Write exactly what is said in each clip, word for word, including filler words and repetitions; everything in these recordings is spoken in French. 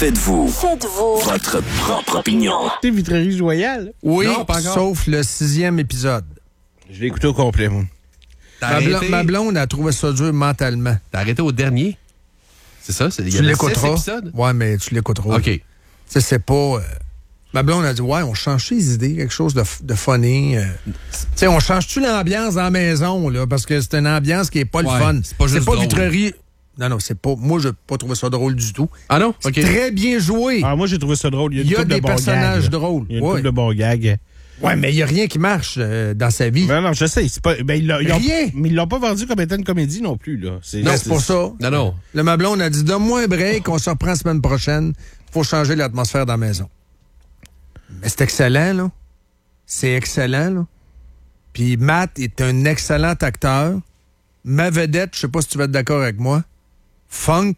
Faites-vous. Faites-vous. Votre propre opinion. C'est Vitrerie Joyal? Oui, non, pas encore. Sauf le sixième épisode. Je l'ai écouté au complet, moi. Ma, bl- ma blonde a trouvé ça dur mentalement. T'as arrêté au dernier? C'est ça? C'est, il y tu a l'écouteras. six épisodes? Ouais, mais tu l'écouteras. OK. Tu sais, c'est pas... Euh, ma blonde a dit, ouais, on change les idées, quelque chose de, de funny. Euh, tu sais, on change-tu l'ambiance dans la maison, là? Parce que c'est une ambiance qui est pas ouais, le fun. C'est pas juste C'est pas drôle. Vitrerie... Non, non, c'est pas... Moi, j'ai pas trouvé ça drôle du tout. Ah non? C'est OK. très bien joué. Ah, moi, j'ai trouvé ça drôle. Il y a, une Il y a couple des de bons personnages gags, drôles. Il y a une Ouais. couple de bons gags. Ouais, mais il y a rien qui marche euh, dans sa vie. Non, non, je sais. C'est pas, ben, ils l'ont, ils ont- Rien. mais ils l'ont pas vendu comme étant une comédie non plus. Là. C'est, Non, c'est pour ça. Non, non. Le ma blonde a dit, donne-moi un break, on se reprend la semaine prochaine. Faut changer l'atmosphère dans la maison. Mais c'est excellent, là. C'est excellent, là. Puis Matt est un excellent acteur. Ma vedette, je sais pas si tu vas être d'accord avec moi, Funk,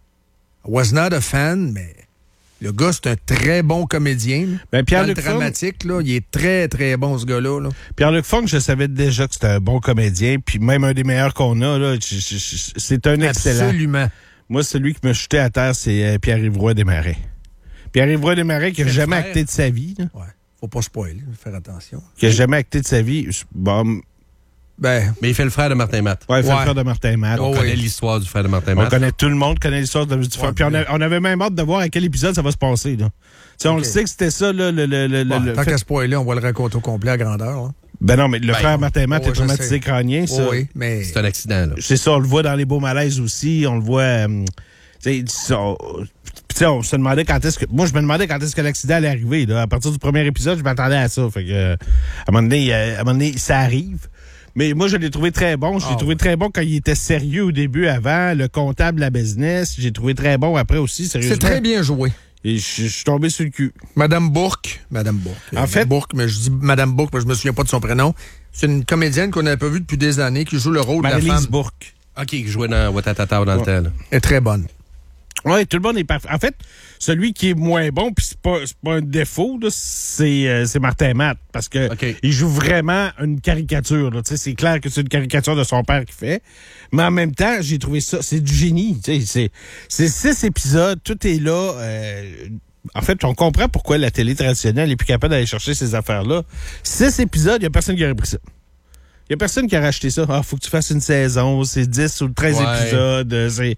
I was not a fan, mais le gars, c'est un très bon comédien. Là. Ben, Pierre-Luc Dans le dramatique, là, il est très, très bon, ce gars-là. Là. Pierre-Luc Funk, je savais déjà que c'était un bon comédien, puis même un des meilleurs qu'on a. Là, je- je- je- c'est un excellent. Absolument. Moi, celui qui m'a jeté à terre, c'est euh, Pierre-Yves Roy Desmarais. Pierre-Yves Roy Desmarais qui n'a C'est jamais frère. acté de sa vie. Là, Ouais. Faut pas spoiler, faut faire attention. qui n'a jamais acté de sa vie. Bon, Ben, Mais il fait le frère de Martin Matt. ouais, il fait Ouais. le frère de Martin Matt. On Oh, connaît oui. l'histoire du frère de Martin On Matt. connaît tout le monde, connaît l'histoire de, du frère. Puis on, a- on avait même hâte de voir à quel épisode ça va se passer. Là. Tu sais, on Ok. le sait que c'était ça, là, le, le, le, bon, le tant fait- qu'à spoiler, on va le raconter au complet à grandeur. Là. Ben non, mais le Ben, frère Martin Matt oh, est je traumatisé sais. crânien, ça. Oui, mais... C'est un accident, là. C'est ça, on le voit dans les beaux malaises aussi. On le voit. euh, tu sais, ça, puis tu sais, on se demandait quand est-ce que. Moi, je me demandais quand est-ce que l'accident allait arriver. Là. À partir du premier épisode, je m'attendais à ça. Fait que, euh, à un moment donné, euh, à un moment donné, ça arrive. Mais moi, je l'ai trouvé très bon. Je l'ai Ah, trouvé ouais. très bon quand il était sérieux au début, avant, le comptable, la business. J'ai trouvé très bon après aussi, sérieusement. C'est très bien joué. Et je je suis tombé sur le cul. Madame Bourque. Madame Bourque. En fait- Bourque, mais je dis Madame Bourque, mais je me souviens pas de son prénom. C'est une comédienne qu'on n'avait pas vue depuis des années, qui joue le rôle de la Marie-Lise femme. Bourque. OK, qui jouait dans Watatata dans le temps, là. Elle est très bonne. Oui, tout le monde est parfait. En fait, celui qui est moins bon, puis c'est pas, c'est pas un défaut, là, c'est, euh, c'est Martin Matt. Parce que OK. il joue vraiment une caricature. Là. Tu sais, c'est clair que c'est une caricature de son père qu'il fait. Mais en même temps, j'ai trouvé ça, c'est du génie. Tu sais, c'est, c'est six épisodes, tout est là. euh, en fait, on comprend pourquoi la télé traditionnelle est plus capable d'aller chercher ces affaires-là. Six épisodes, il n'y a personne qui aurait pris ça. Il n'y a personne qui aurait acheté ça. Ah, faut que tu fasses une saison, c'est dix ou treize Ouais. épisodes. euh, C'est...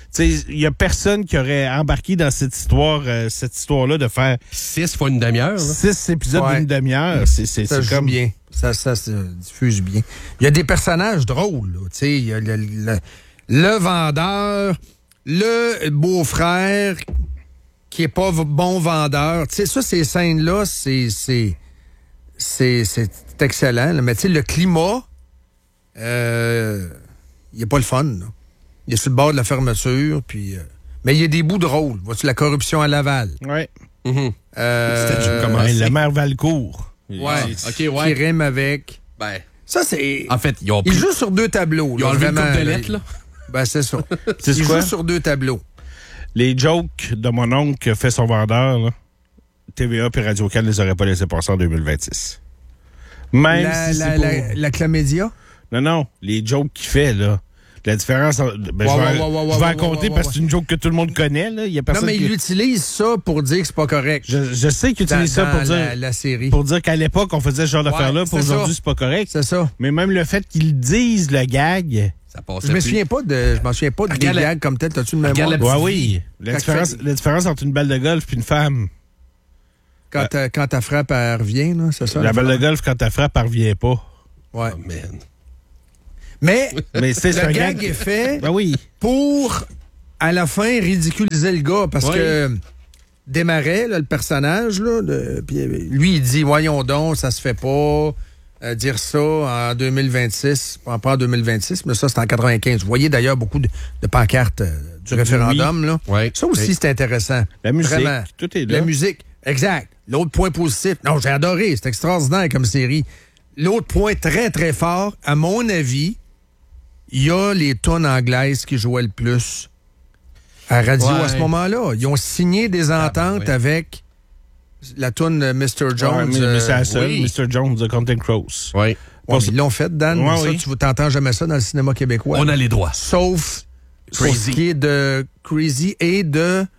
Il n'y a personne qui aurait embarqué dans cette histoire, euh, cette histoire-là de faire Six fois une demi-heure, là. six épisodes Ouais. d'une demi-heure. C'est, c'est, Ça c'est joue comme... bien. Ça, ça se diffuse bien. Il y a des personnages drôles. Là. Tu sais, il y a le, le, le vendeur, le beau-frère qui est pas v- bon vendeur. Tu sais, ça, ces scènes-là, c'est, c'est, c'est, c'est excellent. Là. Mais tu sais, le climat, euh, il n'est pas le fun. Là. Il est sur le bord de la fermeture. Puis, euh, mais il y a des bouts drôles. Vois-tu la corruption à Laval? Ouais. Mhm. Euh, C'était juste comment- Ouais, le maire Valcourt. Ouais. OK, Qui ouais. rime avec. Ben, Ça, c'est. en fait, ils ont Il pris... joue sur deux tableaux. Ils là, ont enlevé une vraiment, couple de là. lettres, là. Ben, c'est ça. C'est Il quoi? joue sur deux tableaux. Les jokes de mon oncle qui a fait son vendeur, là, T V A et Radio-Can ne les auraient pas laissé passer en deux mille vingt-six. Même La, si la, c'est pour... la, la chlamydia? Non, non, les jokes qu'il fait, là. La différence... en- Ben, Ouais, je vais, ouais, ouais, ouais, je vais ouais, en compter ouais, parce que ouais. c'est une joke que tout le monde connaît, là. Il y a Non, personne mais qui... il utilise ça pour dire que c'est pas correct. Je, je sais qu'il dans, utilise ça dans pour dire... la, la série. Pour dire qu'à l'époque, on faisait ce genre d'affaires-là, Ouais, pour c'est aujourd'hui, ça. c'est pas correct. C'est ça. Mais même le fait qu'ils disent le gag... Ça passait Je me plus. souviens pas de. Je m'en souviens pas de des Regarde la- gags comme tel. T'as-tu une Regarde mémoire? la Ouais, petite oui. La Quand différence, tu fais- la différence entre une balle de golf et une femme. Quand, ta- quand ta frappe, elle revient, là, c'est ça? La balle de golf, quand elle frappe, elle revient pas. Ouais. Oh, man. Mais Mais c'est un le gag gag... est fait Ben oui. pour, à la fin, ridiculiser le gars. Parce Oui. que Desmarais, là, le personnage, là, de, puis, euh, lui, il dit, voyons donc, ça se fait pas euh, dire ça en deux mille vingt-six. Pas pas en deux mille vingt-six, mais ça, c'est en quatre-vingt-quinze. Vous voyez d'ailleurs beaucoup de, de pancartes euh, du référendum. Là. Ouais. Ça aussi, Oui. c'est intéressant. La musique, Vraiment. tout est là. La musique, exact. L'autre point positif, non, j'ai adoré, c'est extraordinaire comme série. L'autre point très, très fort, à mon avis, il y a les tunes anglaises qui jouaient le plus à radio Ouais. à ce moment-là. Ils ont signé des ententes ouais. avec la tune mister Jones. Ouais, mais, mais c'est euh, la seule, oui. mister Jones de Counting Crows. Oui. Ouais, mais ils l'ont fait, Dan. Ouais, mais ça, oui. tu t'entends jamais ça dans le cinéma québécois. On a les droits. Sauf pour Crazy. ce qui est de Crazy et de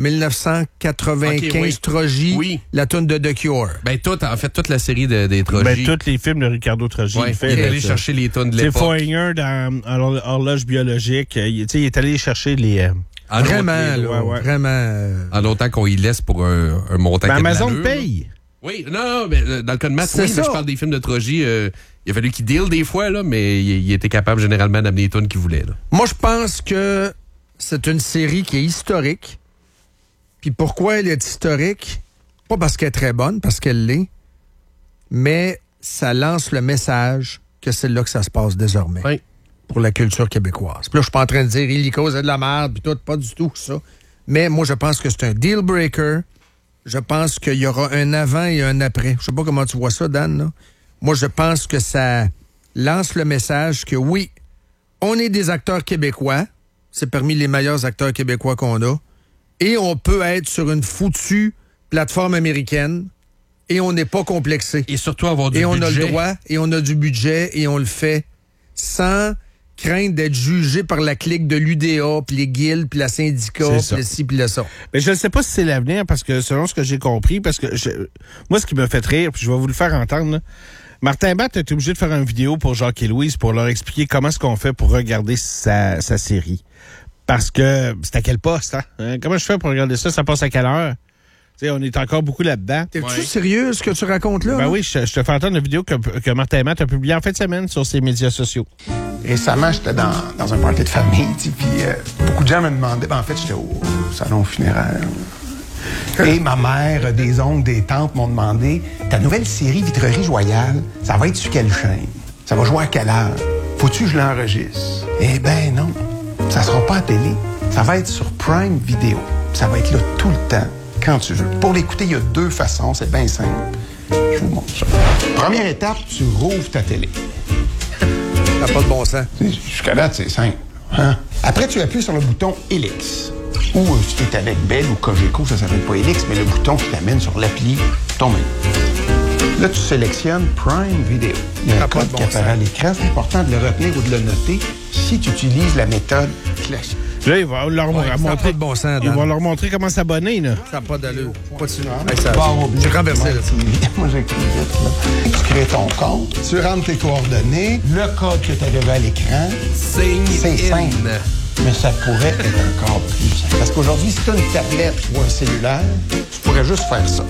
dix-neuf cent quatre-vingt-quinze, Okay, oui. Trogi, Oui. la tune de The Cure. Ben, tout, en fait, toute la série de, des Trogi. Ben, tous les films de Ricardo Trogi, Ouais, il fait. il est là, allé ça. chercher les tunes de C'est l'époque. Foreigner dans Hor- Horloge biologique. Il, tu sais, il est allé chercher les... euh, En Vraiment, autant- là, ouais, ouais. vraiment. euh, En autant qu'on y laisse pour un, un montant Ben, qui a de Amazon l'allure. paye. Oui, non, non, mais euh, dans le cas de Matt, C'est oui, ça. mais je parle des films de Trogi. Euh, il a fallu qu'il deal des fois, là, mais il, il était capable généralement d'amener les tunes qu'il voulait. Là. Moi, je pense que c'est une série qui est historique. Puis pourquoi elle est historique? Pas parce qu'elle est très bonne, parce qu'elle l'est, mais ça lance le message que c'est là que ça se passe désormais. Oui. Pour la culture québécoise. Puis là, je suis pas en train de dire Illico, c'est de la merde, puis tout, pas du tout ça. Mais moi, je pense que c'est un deal breaker. Je pense qu'il y aura un avant et un après. Je sais pas comment tu vois ça, Dan, là. Moi, je pense que ça lance le message que oui, on est des acteurs québécois. C'est parmi les meilleurs acteurs québécois qu'on a. Et on peut être sur une foutue plateforme américaine et on n'est pas complexé. Et surtout avoir du Et on budget. a le droit, et on a du budget, et on le fait sans crainte d'être jugé par la clique de l'U D A, puis les guildes, puis la syndicat, C'est puis ça. le ci, puis le ça. Mais je ne sais pas si c'est l'avenir, parce que selon ce que j'ai compris, parce que je- moi, ce qui me fait rire, puis je vais vous le faire entendre, là, Martin Matt est obligé de faire une vidéo pour Jacques et Louise pour leur expliquer comment est-ce qu'on fait pour regarder sa, sa série. Parce que c'est à quel poste, hein? Hein? Comment je fais pour regarder ça? Ça passe à quelle heure? Tu sais, on est encore beaucoup là-dedans. T'es-tu Ouais. sérieux, ce que tu racontes là? Ben là? oui, je, je te fais entendre une vidéo que, que Martin Matt a publiée en fin de semaine sur ses médias sociaux. Récemment, j'étais dans, dans un party de famille, tu sais, puis euh, beaucoup de gens me demandaient, ben, en fait, j'étais au, au salon funéraire. Et ma mère, des oncles, des tantes m'ont demandé, ta nouvelle série Vitrerie Royale, ça va être sur quelle chaîne? Ça va jouer à quelle heure? Faut-tu que je l'enregistre? Eh ben non, ça sera pas à télé. Ça va être sur Prime Video. Ça va être là tout le temps, quand tu veux. Pour l'écouter, il y a deux façons, c'est bien simple. Je vous montre ça. Première étape, tu rouvres ta télé. Ça n'a pas de bon sens. Jusqu'à là, c'est simple. Hein? Après, tu appuies sur le bouton Helix. Ou euh, si tu es avec Bell ou Cogeco, ça s'appelle pas Helix, mais le bouton qui t'amène sur l'appli ton menu. Là, tu sélectionnes Prime Video. Il y a Ça un a pas code de bon qui apparaît à l'écran. C'est important de le retenir ou de le noter si tu utilises la méthode classique. Là, il va leur Ouais, ça a montrer, pas de bon sens, il Dan. va leur montrer comment s'abonner, là. Ça n'a pas d'allure. Continue. Hey, ça- J'ai renversé, là. Moi, j'écris vite, là. Tu crées ton compte, tu rentres tes coordonnées, le code que tu as levé à l'écran. Signe C'est in. simple. Mais ça pourrait être encore plus simple. Parce qu'aujourd'hui, si tu as une tablette ou un cellulaire, tu pourrais juste faire ça.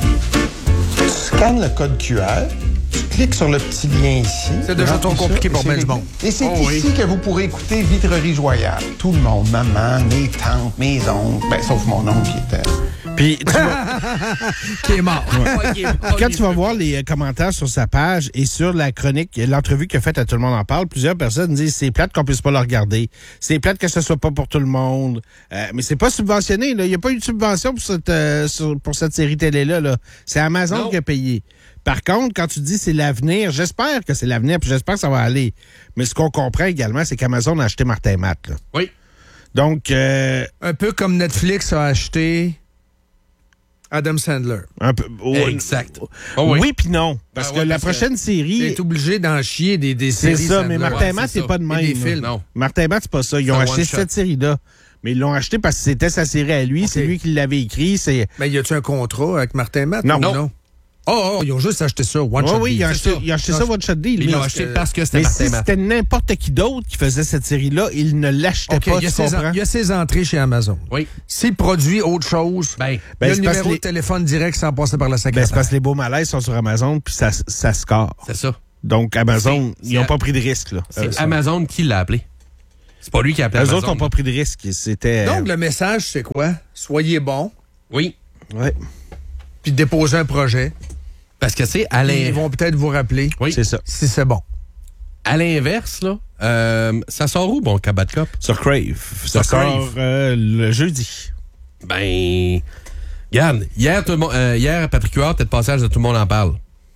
Tu scannes le code Q R, tu cliques sur le petit lien ici. C'est déjà tu trop remplis ça, compliqué et pour c'est bien du réglé. monde. Et c'est Oh ici oui. que vous pourrez écouter Vitrerie Royale. Tout le monde, maman, mes tantes, mes oncles, ben, sauf mon oncle qui était... Puis, tu vas- Qui est mort. quand tu vas voir les euh, commentaires sur sa page et sur la chronique, l'entrevue qu'il a faite à Tout le monde en parle, plusieurs personnes disent c'est plate qu'on puisse pas le regarder. C'est plate que ce soit pas pour tout le monde. Euh, mais c'est pas subventionné, là. Il n'y a pas eu de subvention pour cette, euh, sur- pour cette série télé-là, là. C'est Amazon Non. qui a payé. Par contre, quand tu dis c'est l'avenir, j'espère que c'est l'avenir, puis j'espère que ça va aller. Mais ce qu'on comprend également, c'est qu'Amazon a acheté Martin Matt, là. Oui. Donc, euh, Un peu comme Netflix a acheté Adam Sandler. un peu. oh, Exact. Oh, oui, oui. puis non. Parce Ah que ouais, la parce que prochaine série. Il est obligé d'en chier des, des C'est séries. ça, mais Sandler. Martin Ouais, Matt, c'est c'est ça. pas de Et même. des là. films. Non. Martin Matt, c'est pas ça. Ils C'est ont un acheté one shot. cette série-là. Mais ils l'ont acheté parce que c'était sa série à lui. C'est lui qui l'avait écrit. C'est... Mais y a-tu un contrat avec Martin Matt? Non. ou Non. non. Oh, oh, ils ont juste acheté ça. One Oui, shot oui, deal. ils ont C'est acheté, ça. ils ont acheté Non, ça One Shot Deal. Ils Mais, l'ont acheté parce que c'était mais Martin si Matt. c'était n'importe qui d'autre qui faisait cette série-là, il ne l'achetait OK, pas, il y, a tu ses, comprends? il y a ses entrées chez Amazon. Oui. S'il produit autre chose, Ben, il y ben, a c'est le parce numéro que de les- téléphone direct sans passer par la Ben, secrétaire. c'est parce que les beaux malaises sont sur Amazon, puis ça, ça score. c'est ça. Donc, Amazon, C'est- ils n'ont c'est- pas pris de risque. Là. C'est Euh, ça. Amazon qui l'a appelé. C'est pas lui qui a appelé Eux Amazon. autres n'ont pas pris de risque. C'était... Donc, le message, c'est quoi? Soyez bons, Oui. Ouais, puis déposez un projet. Parce que, c'est à Ils l'in- vont peut-être vous rappeler Oui. c'est ça. si c'est bon. à l'inverse, là, euh, ça sort où, bon, Cabot Cop? Sur Crave. Ça Sur sort Crave. euh, le jeudi. Ben, regarde, hier, tout le monde, euh, hier à Patrick Huard, peut-être passage de Tout le monde en parle.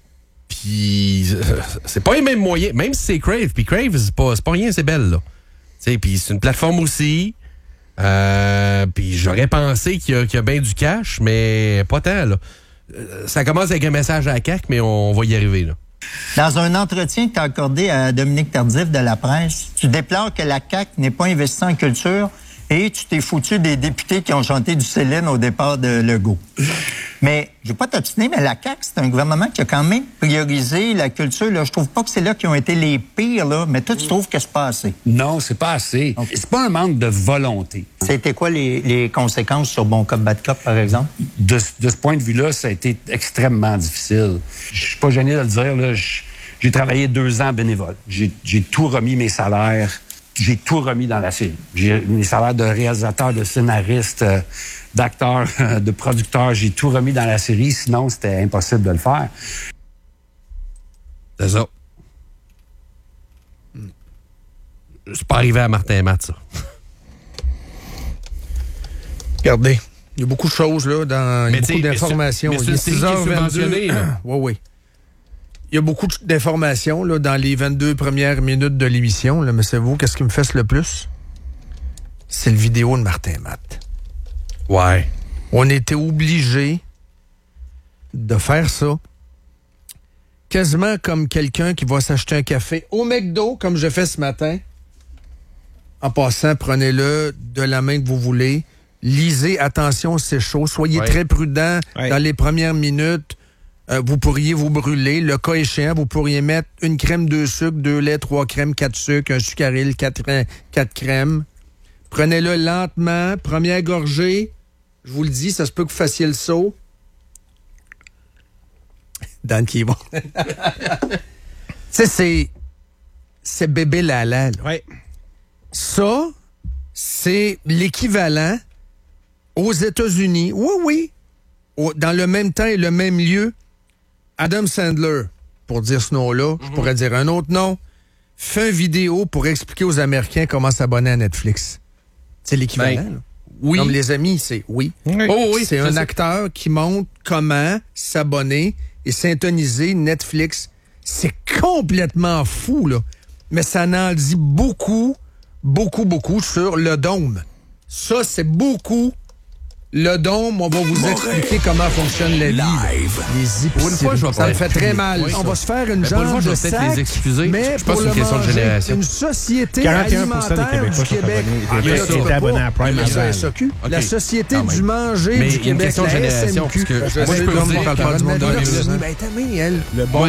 Puis, euh, c'est pas les mêmes moyens, même si c'est Crave. Puis Crave, c'est pas, c'est pas rien, c'est belle, là. Tu sais, puis c'est une plateforme aussi. Euh, puis j'aurais pensé qu'il y a, qu'il y a bien du cash, mais pas tant, là. Euh, Ça commence avec un message à la C A Q, mais on va y arriver, là. Dans un entretien que tu as accordé à Dominique Tardif de la presse, tu déplores que la C A Q n'ait pas investi en culture et tu t'es foutu des députés qui ont chanté du Céline au départ de Legault. Mais, je ne vais pas t'obstiner, mais la C A Q, c'est un gouvernement qui a quand même priorisé la culture. Là. Je trouve pas que c'est là qui ont été les pires, là, mais toi, tu trouves que c'est pas assez? Non, c'est pas assez. Okay. C'est pas un manque de volonté. C'était quoi les, les conséquences sur Bon Cop, Bad Cop, par exemple? De, de ce point de vue-là, ça a été extrêmement difficile. Je suis pas gêné de le dire, là. J'ai travaillé deux ans bénévole. J'ai, j'ai tout remis mes salaires. J'ai tout remis dans la série. J'ai mes salaires de réalisateur, de scénariste, euh, d'acteur, euh, de producteur. J'ai tout remis dans la série. Sinon, c'était impossible de le faire. C'est ça. C'est pas arrivé à Martin et Matt, ça. Regardez, il y a beaucoup de choses, là, dans il y a beaucoup d'informations. Mais c'est une série qui est subventionnée, là. Oui, oui. Il y a beaucoup d'informations là, dans les vingt-deux premières minutes de l'émission. Là, mais c'est vous, qu'est-ce qui me fesse le plus? C'est le vidéo de Martin Matt. Ouais. On était obligé de faire ça. Quasiment comme quelqu'un qui va s'acheter un café au McDo, comme je fais ce matin. En passant, prenez-le de la main que vous voulez. Lisez, attention, c'est chaud. Soyez ouais. très prudent ouais. dans les premières minutes. Euh, vous pourriez vous brûler. Le cas échéant, vous pourriez mettre une crème, deux sucres, deux laits, trois crèmes, quatre sucres, un sucaril, quatre, quatre crèmes. Prenez-le lentement. Première gorgée. Je vous le dis, ça se peut que vous fassiez le saut. Dan qui est bon. Tu sais, c'est... C'est bébé Lala. Oui. Ça, c'est l'équivalent aux États-Unis. Oui, oui. Au, dans le même temps et le même lieu, Adam Sandler, pour dire ce nom-là, mm-hmm. je pourrais dire un autre nom, fait une vidéo pour expliquer aux Américains comment s'abonner à Netflix. C'est l'équivalent. Ben, oui. Comme les amis, c'est oui. oui. Oh, oui c'est un ça. acteur qui montre comment s'abonner et syntoniser Netflix. C'est complètement fou, là. Mais ça en dit beaucoup, beaucoup, beaucoup sur le dôme. Ça, c'est beaucoup... Le dôme, on va vous expliquer comment fonctionne la vie. Live. Les pour une fois, je vais ça me fait très mal. Oui, on va se faire une genre de sac, les excuser. Mais je pense que c'est une question de génération. Une société alimentaire du Québec. Ah, mais ça, était abonné à Prime la S A Q. La société ah, du manger mais du Québec. Mais une question de génération. Parce que moi, je peux vous dire, parle du monde de le bon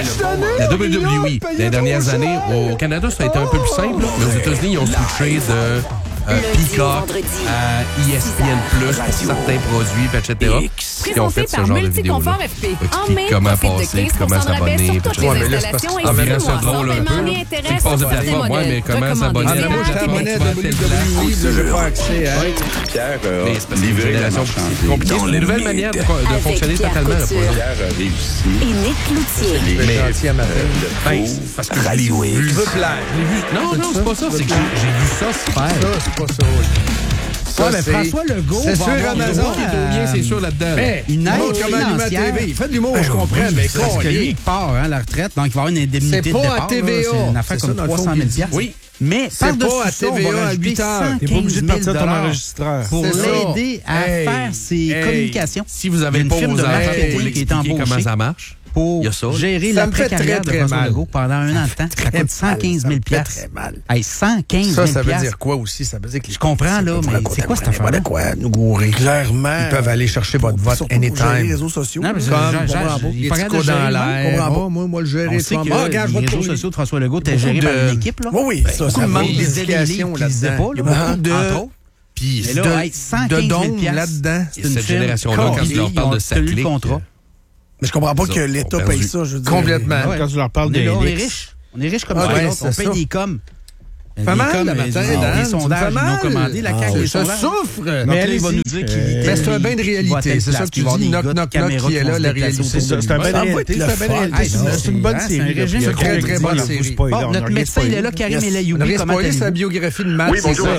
la W W E, les dernières années, au Canada, ça a été un peu plus simple. Mais aux États-Unis, ils ont switché de... Euh, Peacock, à E S P N plus, pour certains produits, et cetera. Qui ont fait ce genre de vidéo là. Explique comment passer, comment s'abonner, et cetera. Ouais, mais là, c'est parce que c'est ça drôle un peu. Tu passes de plateforme, ouais, mais comment s'abonner. Ah, moi, je suis abonné à W W E, j'ai pas accès à... Pierre, mais c'est parce que c'est une génération compliquée. C'est une nouvelle manière de fonctionner totalement. Pierre a réussi. Et Nick Cloutier. Mais gentil à ma fille. Parce que je l'ai vu. Non, non, c'est pas ça. C'est que j'ai vu ça se faire. Pas ça, oui. Ça, ouais, mais François Legault c'est sur Amazon. Euh, c'est sûr là-dedans. Mais une aide financière. Il fait de l'humour, ben, je comprends, oui, mais parce que lui, il part, hein, la retraite, donc il va avoir une indemnité de départ. C'est pas à T V A. C'est une affaire comme trois cent mille dollars. Oui. Mais c'est pas à T V A à huit heures. T'es pas obligé de partir ton enregistreur. Pour l'aider à hey, faire ses hey, communications. Si vous avez pas vos enfants pour lui expliquer comment ça marche, pour gérer la carrière de François Legault pendant un an de temps. Ça coûte cent quinze mille dollars. Très mal. Hey, cent quinze mille dollars. Ça, ça veut dire quoi aussi? Ça veut dire que je comprends, là, mais c'est quoi cette affaire-là? Quoi, nous gourer. Clairement. Ils peuvent aller chercher votre vote anytime. Les réseaux sociaux. Non, mais c'est les petits coups dans l'air. Moi, moi, le gérer. On sait que les réseaux sociaux de François Legault étaient gérés par une équipe, là. Oui, oui. Ça, ça manque d'éducation là-dedans. Il y a beaucoup de... Puis de dons là-dedans. Cette génération-là, quand tu leur parles de satellite... Mais je comprends pas que l'État paye ça, je veux dire. Complètement. Ouais. Quand tu leur parles de on est riche. On est riche comme ça. Ouais, on paye ça. des coms. Pas mal, le matin, les sondages, ils n'ont commandé la C A Q. Ça souffre. Mais elle va nous dire qu'il Mais c'est un bain de réalité. C'est ça que tu dis. Knock, knock, knock, qui est là, la réalité. C'est un bain de réalité. C'est un bain de réalité. C'est une bonne série. C'est une très, très bonne série. Bon, notre médecin, il est là, Karim Elayoubi. On a spoilé sa biographie de Matt. Oui, bonjour.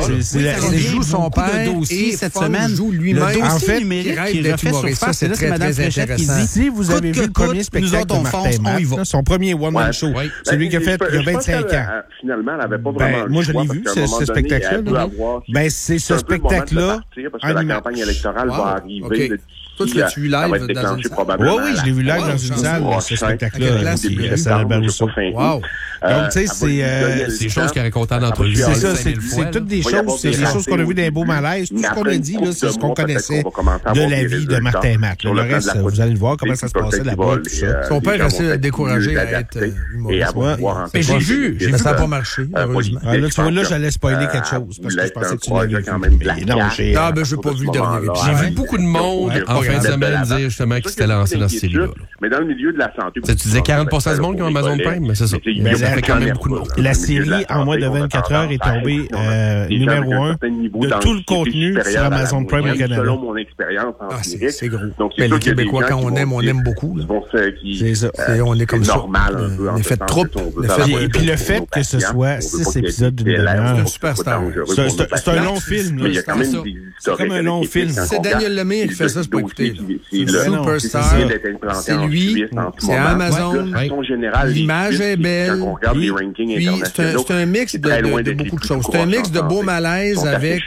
Il joue son père et cette semaine joue lui-même. En fait, numérique qui refait surface. C'est là, c'est Mme Fréchette qui dit, si vous avez vu le premier spectacle de Martin Matt, son premier one-man show, celui qu'il a fait il y a vingt-cinq ans. Finalement, elle n'avait pas Ben, moi, je l'ai vu, ce, ce spectacle-là. Ben, c'est ce spectacle-là. Parce que la campagne électorale wow. va arriver. Okay. Le, Toi, tu l'as-tu vu live dans une salle? Oui, oui, je l'ai vu live dans une salle, ce spectacle-là. C'est Salle Albert Rousseau. Wow. Donc, tu sais, c'est... C'est des choses qu'il racontait dans notre vie. C'est ça, c'est toutes des choses, c'est des choses qu'on a vues dans les beaux malaises. Tout ce qu'on a dit, là, c'est ce qu'on connaissait de la vie de Martin et Matt. Le reste, vous allez le voir comment ça se passait là-bas, tout ça. Son père restait découragé à être humoriste. Mais j'ai vu, j'ai vu ça n'a pas marché, heureusement. Là, tu vois, là, j'allais spoiler quelque chose, parce que je pensais que tu l'avais vu. Non, j'ai... Ah, ben, j'ai pas vu le dernier épisode. J'ai vu beaucoup de monde en fin de semaine dire justement qu'ils s'étaient lancés dans cette série-là. Mais dans le milieu de la santé... Tu disais quarante pour cent du monde qui ont Amazon Prime, mais c'est ça. Ça fait quand même beaucoup de monde. La série, en moins de vingt-quatre heures, est tombée euh, numéro un de tout le contenu sur Amazon Prime au Canada. Selon mon expérience ah, c'est gros. Mais les Québécois, quand on aime, on aime beaucoup. C'est ça. On est comme ça. On est fait de troupe. Et puis le fait que ce soit six épisodes d'une demi-heure. C'est un superstar. C'est un long film. C'est comme un long film. C'est Daniel Lemire qui fait ça, c'est pas écouter. C'est superstar. C'est lui. C'est Amazon. L'image est belle. Puis c'est un mix de beaucoup de choses. C'est un mix de beau malaise avec...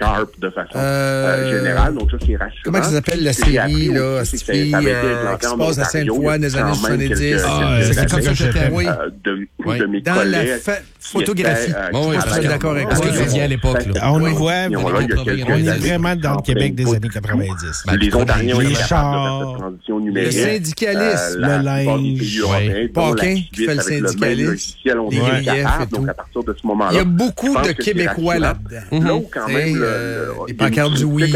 Comment ça s'appelle la série, là, cette fille qui se passe à Sainte-Foy dans les années soixante-dix? C'est comme ça que je t'aime. Dans la photographie. Je suis d'accord avec toi. Parce que à l'époque, on y voit, on est vraiment dans le Québec des années quatre-vingt-dix. Les Ontariens, les chars, le syndicalisme, le linge, Paquin qui fait le syndicalisme, des griefs et tout. Il y a beaucoup de Québécois là-dedans. Les pancartes du oui.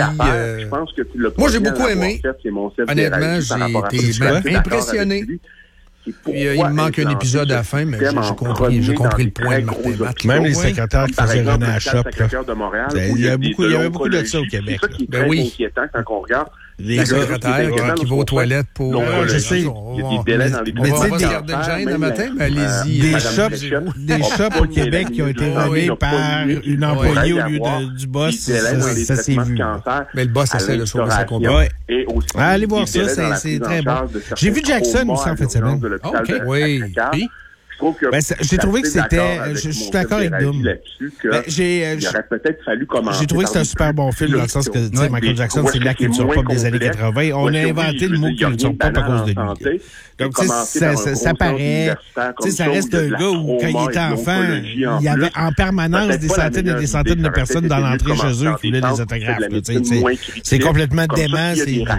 Moi, j'ai beaucoup aimé. Honnêtement, j'ai été impressionné. Puis, euh, il me manque un épisode à la fin, mais j'ai compris, j'ai compris le point de Martin Matt. Même les secrétaires qui faisaient René à Shop. Il y, a beaucoup, il y avait beaucoup de ça au Québec. Ben oui. Quand on regarde les la secrétaire qui va aux toilettes pour... Non, je sais. Il y a des délais dans les... Mais tu sais, des gardes de gêne le matin, mais allez-y. Des shops, des shops au Québec qui ont été relevés par une employée au lieu du boss, ça s'est vu. Mais le boss essaie de sauver sa compagnie. Allez voir ça, c'est très bon. J'ai vu Jackson aussi en fin de semaine. OK. Oui. Ben, j'ai trouvé que c'était... Je suis d'accord avec Dom. Ben, j'ai j'ai trouvé que c'était un super bon film dans le sens que tu sais, Michael Jackson, c'est la culture pop des années quatre-vingt. On a inventé le mot culture pop à cause de lui. Donc, tu sais, ça, ça, ça paraît... Tu sais, ça reste un gars où, quand il était enfant, il y avait en permanence des centaines et des centaines de personnes dans l'entrée chez eux qui voulaient des autographes. C'est complètement dément.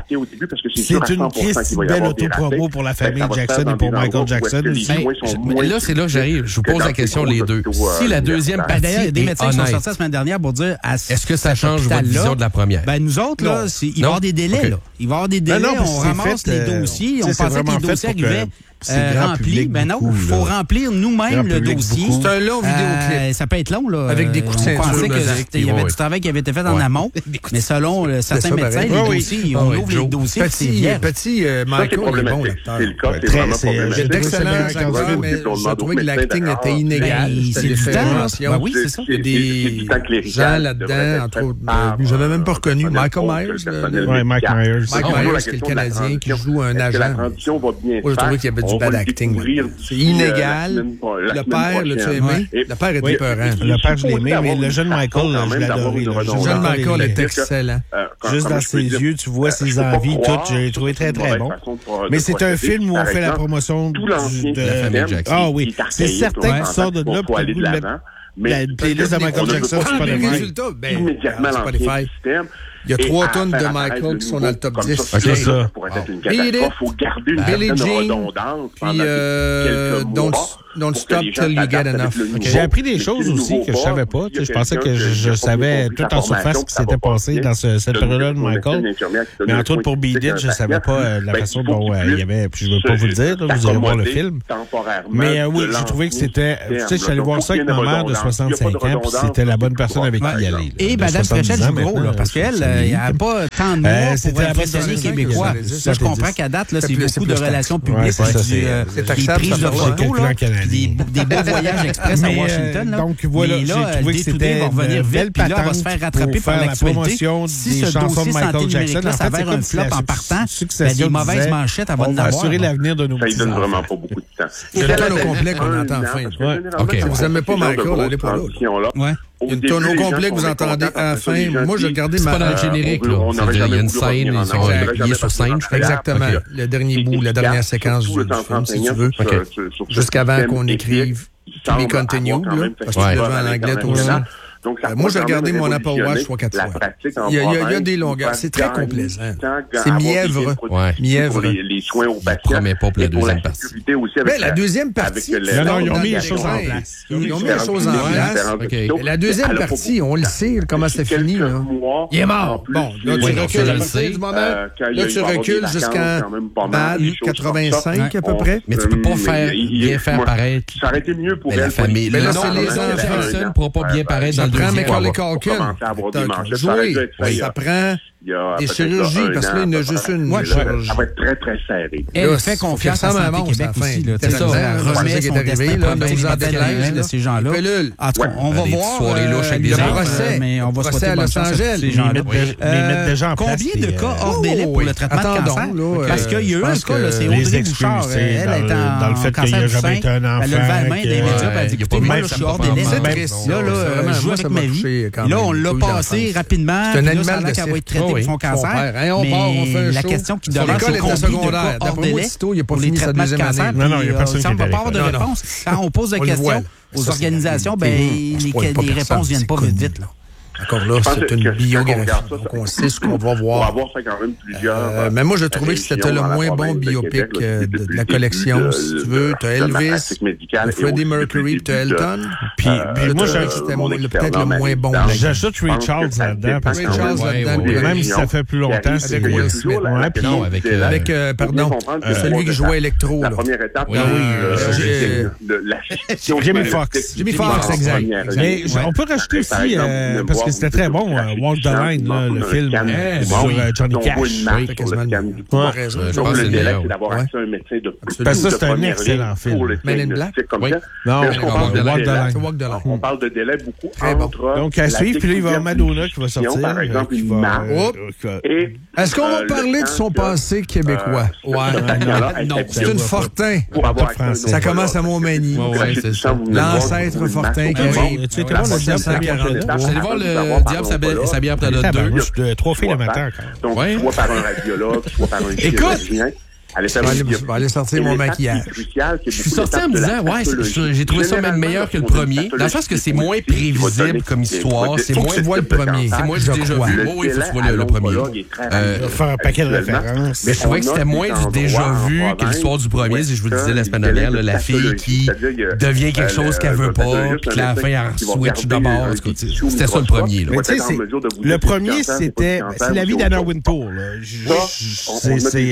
C'est une Christie belle autopromo pour la famille Jackson et pour Michael Jackson. Là, c'est là que j'arrive. Je vous pose la question, les deux. Si la deuxième partie ben, d'ailleurs, il y a des médecins qui sont honnête, sortis la semaine dernière pour dire... Est-ce que ça change votre vision de la première? Ben, nous autres, là, il va y avoir des délais. Okay. Là. Il va y avoir des délais, non, non, on ramasse fait, les dossiers. On pensait que les dossiers arrivaient... Euh, rempli. Ben non, il faut là. remplir nous-mêmes le dossier. C'est un long vidéoclip. Euh, ça peut être long, là. Avec des coups de ceinture. On pensait qu'il y avait du travail qui avait été fait en amont. Mais selon euh, certains ça, médecins, les oui. dossiers, on ouvre les dossiers. Petit, petit euh, Michael est bon l'acteur. C'est le cas, c'est vraiment problématique. C'est d'excellents acteurs, mais j'ai trouvé que l'acting était inégal. C'est du temps. Oui, c'est ça. Il y a des gens là-dedans, entre autres. Je n'avais même pas reconnu Michael Myers. Oui, Mike Myers. Mike Myers, c'est le Canadien qui joue un agent. Moi, j'ai trouvé qu'il y avait du bad acting. C'est inégal. Le père, l'as-tu aimé? Le père était épeurant. Le père, je l'ai aimé, mais le jeune Michael, je l'ai adoré. Le jeune Michael est excellent. Juste dans ses yeux, tu vois ses envies, tout. J'ai trouvé très, très bon. Mais c'est un film où on fait la promotion de la famille Jackson. Ah oui. C'est certain que tu sors de là pour le goût de mettre la playlist de Michael Jackson, c'est pas les résultats. Ben, c'est pas les failles. Il y a trois tonnes de Michael qui sont dans le top dix. C'est ça. Il faut garder une Billie Jean, puis euh, don't, don't Stop Till You Get Enough. J'ai appris des choses aussi que je savais pas. Je pensais que je, je savais tout en surface ce qui s'était passé dans ce, cette période-là de Michael. Mais entre autres, pour Beat It, je savais pas euh, la façon dont euh, il y avait... Puis je veux pas vous le dire, là, vous irez voir le film. Mais euh, oui, j'ai trouvé que c'était... Tu sais, je suis allé voir ça avec ma mère de soixante-cinq ans, puis c'était la bonne personne avec qui y aller. Et Mme Fréchette joue gros, là, parce qu'elle... Il n'y a pas tant de mois euh, pour impressionner les Québécois. Ça, je comprends qu'à date, là, c'est beaucoup de relations publiques. C'est taxable, prises de photos. des, des beaux voyages express mais, à Washington. Là. Donc, voilà, mais là, j'ai trouvé le que D deux c'était va revenir une vite, belle puis là, elle va se patente faire rattraper pour par faire la l'actualité. promotion Si des ce chansons dossier de Michael santé Jackson. numérique-là En fait, s'avère c'est comme un si flop la en partant, succession ben, des mauvaises disait, manchettes, elle va on en va avoir. assurer l'avenir de nos Ça lui donne petits-enfants. vraiment pas beaucoup de temps. C'est le tonne au complet qu'on entend enfin. OK. Si vous n'aimez pas Michael, allez pas là. Ouais. Il y a une tonne au complet que vous entendez à la fin. Moi, j'ai regardé ma... C'est pas dans le générique, là. Il y a une scène, ils sont habillés sur scène. Exactement. Le dernier bout, la dernière séquence du film, si tu veux. Jusqu'avant qu'on écrive To Be Continued, là, parce que tu l'as vu en anglais, toi aussi. Donc, euh, moi, j'ai regardé mon Apple Watch trois quatre fois. Il y, a, il, y a, il y a des longueurs. C'est très complaisant. C'est mièvre. Ouais. Mièvre. Les soins aux patients. Promets pas pour la deuxième partie. Mais la deuxième partie, non, non, ils ont mis les choses en place. Ils ont mis les choses en place. Okay. La deuxième partie, on le sait comment ça finit. Là. Il est mort. Bon, là, tu recules à partir du moment. Là, tu recules jusqu'à Bad quatre-vingt-cinq à peu près. Mais tu peux pas faire bien faire paraître. Ça aurait été mieux pour la famille. Mais là, c'est les enfants. Personne ne pourra pas bien paraître dans le prend deuxième. Macaulay Culkin. Jouer, ça prend des chirurgies, parce que là, il y en a juste une chirurgie. Ça va être très, très serré. Elle fait confiance à Santé Québec aussi. C'est ça, remet son destin de ces gens-là. En tout cas, on va voir le procès, mais on va procès à Los Angeles. Les mettre déjà en place. Combien de cas hors délai pour le traitement de cancer? Parce qu'il y a eu un cas, c'est Audrey Bouchard. Elle est en cancer du sein. Elle a levé la main des médias, elle a dit, écoutez, moi, je suis hors délai. Là, là, je joue avec ma vie. Là, on l'a passé rapidement. C'est un animal qu'elle va être traitée pour son cancer. Mais la question qui demeure, c'est combien de cas hors délai pour les traitements de cancer. Non, non, il n'y a personne qui ne va pas avoir de réponse. Quand on pose des questions aux organisations, ben les réponses ne viennent pas vite vite, là. Encore là, c'est une biographie. Donc, on sait ce qu'on va voir. Euh, mais moi, j'ai trouvé que c'était le moins bon biopic euh, de, de la collection. Si tu veux, tu as Elvis, Freddie Mercury, tu as Elton. Puis, euh, moi, je trouvais que c'était peut-être le moins bon. J'ajoute Ray Charles là-dedans. Parce que Ray Charles là-dedans. Même si ça fait plus longtemps, c'est avec Will Smith. Ouais, puis avec, euh, avec euh, pardon, euh, celui qui jouait Electro. La première étape, oui, Jimmy Fox. Jimmy Fox, exact. Mais on peut rajouter aussi, parce que c'était très bon, euh, Walk the Line, là, le film euh, sur euh, Johnny Cash. Oui, quasiment. Donc, le délai, c'est d'avoir accès à un médecin de plus. Parce que c'est un excellent film. Men in Black? Oui. Non, Walk the Line. On parle de délai beaucoup entre... Donc, à suivre, puis là, il va y avoir Madonna qui va sortir. Par exemple, une marque. Est-ce qu'on va parler de son passé québécois? Ouais. Non, c'est une Fortin. Ça commence à Montmagny. L'ancêtre Fortin qui arrive. Tu étais voir le Diable J'allais voir le Diable Sabière Pradot deux. Trois filles le matin encore. Donc, soit par un radiologue, soit par un chirurgien. Je vais aller sortir mon maquillage. Je suis sorti en me disant, ouais, j'ai trouvé ça même meilleur que le premier. Dans le sens que c'est moins prévisible comme histoire. C'est moins. Tu vois le premier. C'est moins du déjà vu. Oui, il faut que tu vois le premier. Euh, faire un paquet de références. Mais je trouvais que c'était moins du déjà vu que l'histoire du premier. Si je vous le disais la semaine dernière, la fille qui devient quelque chose qu'elle veut pas, puis que la fin, elle switch d'abord. C'était ça le premier. Le premier, c'était. C'est la vie d'Anna Wintour. C'est.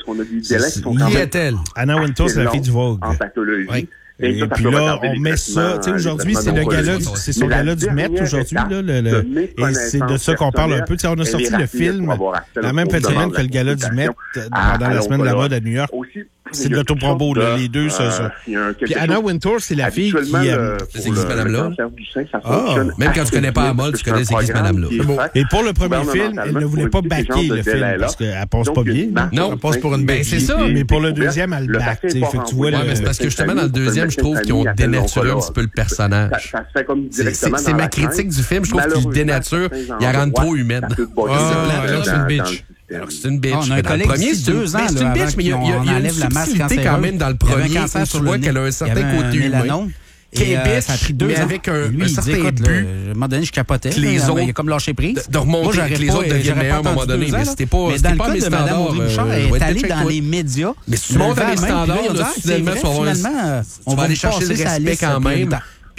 Qui est-elle? Anna Wintour, c'est la fille du Vogue. En pathologie. Oui. Et, et puis là, on met ça, tu sais, aujourd'hui, c'est le gala, c'est son gala du Met aujourd'hui, là, le, le, et c'est de ça qu'on parle un peu. Tu sais, on a sorti le film la même fin de semaine que le gala du Met pendant la semaine de la mode à New York. C'est de l'autopromo, là, les deux, ça, ça. Puis Anna Wintour, c'est la fille qui... C'est qui, cette madame-là? Ah, même quand tu connais pas la mode, tu connais c'est qui, cette madame-là. Et pour le premier film, elle ne voulait pas backer le film, parce qu'elle passe pas bien. Non, elle passe pour une bête. C'est ça. Mais pour le deuxième, elle back, tu sais, fait que tu vois... Ouais, mais c'est parce que justement, dans le deuxième, je trouve qu'ils ont dénaturé un petit peu le personnage. C'est ma critique du film, je trouve qu'ils dénaturent, ils la rendent trop humaine. C'est une bitch. Alors que c'est une bitch. On a un collègue premier, deux ans, c'est une bitch, mais il y a, il y a, il y a une subtilité quand même dans le premier. Tu vois qu'elle a un certain côté humain. Et euh, ça a pris deux mais ans. avec un, lui, un il certain dit, écoute, but. Là, à un moment donné, je capotais. Que les là, autres, il a comme lâché prise. De, de remonter, Moi, que les autres deviennent meilleurs à un moment donné. Mais c'était pas, mais c'était dans pas le mes cas de Mme standards. Audrey Bouchard, elle est allée dans les médias. Mais si tu montes à mes standards, soudainement, tu vas avoir on va aller chercher le respect quand même.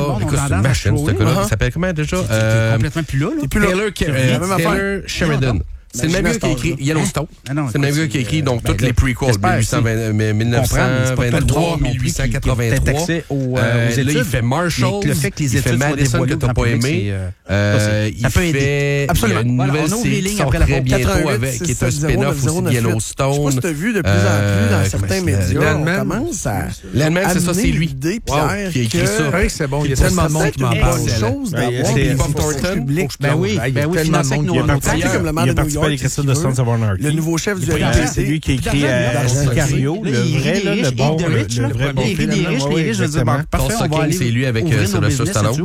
là, écoute, c'est une machine, ce gars-là. Il s'appelle comment déjà? T'es complètement plus là, là. Taylor Sheridan. C'est le même gars qui a écrit Yellowstone. C'est le même gars qui a écrit donc toutes les prequels, mille neuf cent vingt-trois, mille huit cent quatre-vingt-trois. Là, il fait Marshall. Il fait Madison que t'as pas aimé. Il fait une nouvelle série qui sort très bientôt avec, qui est un spin-off aussi de Yellowstone. Je sais pas si t'as vu de plus en plus dans certains médias. On commence à Landman, c'est ça, c'est lui. Qui a écrit ça. C'est bon, il y a tellement de monde qui m'en parle. C'est Bob Thornton. Ben oui, ben oui, financé avec nos comme le man de New York. À l'écriture de Sons of Anarchy. Le nouveau chef du L P D. C'est lui qui a écrit Sicario, le vrai, là, le bon, le vrai bon film. Il rit des riches, les riches, je veux dire, parfait, on va aller c'est lui avec Sylvester Stallone.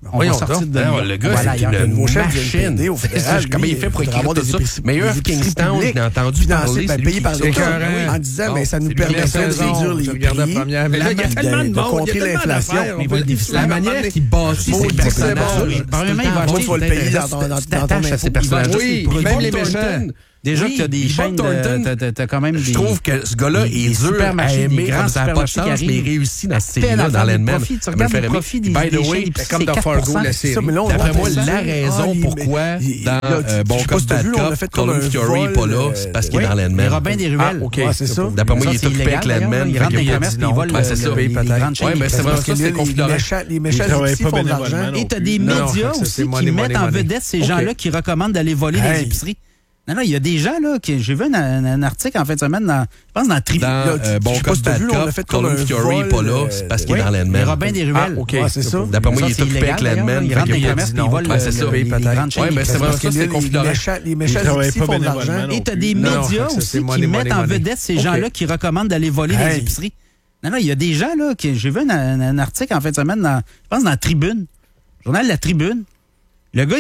On va sortir de non, le gars, c'est une machine. Comment il fait pour écrire tout ça? Meilleur Kingstown, j'ai entendu parler. C'est payé par l'État en disant, mais ça nous permettrait de réduire les prix. Mais là, il y a tellement de monde, il y a tellement d'affaires. La manière qu'il bâtit ses personnages. Premièrement, il va acheter le payer dans ton à ces personnages. Oui, même les méchants. Déjà que tu as des chaînes de... T'as quand même des... Je trouve que ce gars-là est dur à aimer, comme ça n'a pas de sens, mais il réussit dans cette série-là, dans l'Endman. Tu regardes le profit des By the way, comme dans Fargo, la série. D'après moi, la raison pourquoi dans Bon Cop, Bad Cop, Colin Fury n'est pas là, c'est parce qu'il est dans l'Endman. Robin des Ruelles. OK, c'est ça. D'après moi, il est occupé avec l'Endman. Il rentre dans les commerces et il vole c'est ça. les grandes chaînes. Oui, mais c'est vrai, ça, c'est confidentiel. Les méchants ici font de l'argent. Et tu as des médias aussi qui mettent en vedette ces gens-là qui recommandent d'aller voler des épiceries. Non, non, il y a des gens, là, qui, j'ai vu un, un, un article en fin de semaine, dans, je pense, dans Tribune. Dans euh, Bon Cop, Bad Cop, Colin Fury n'est pas là, c'est parce qu'il est dans l'Endman. Robin des Ruelles. Ah, OK, c'est ça. D'après moi, il est occupé avec l'Endman. Il rentre dans les commerces et il vole c'est ça. les grandes chaînes. Oui, mais c'est vrai, ça, c'est confidentiel. Les méchants ici font de l'argent. Et tu as des médias aussi qui mettent en vedette ces gens-là qui recommandent d'aller voler des épiceries. Non, non, il y a des gens, là, qui, j'ai vu un, un article en fin de semaine, dans, je pense, dans Tribune, journal de la Tribune. Le gars,